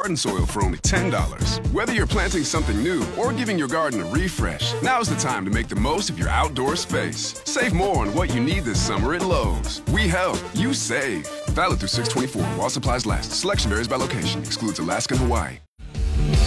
garden soil for only $10. Whether you're planting something new or giving your garden a refresh, now's the time to make the most of your outdoor space. Save more on what you need this summer at Lowe's. We help, you save. Valid through 6/24 while supplies last. Selection varies by location. Excludes Alaska and Hawaii.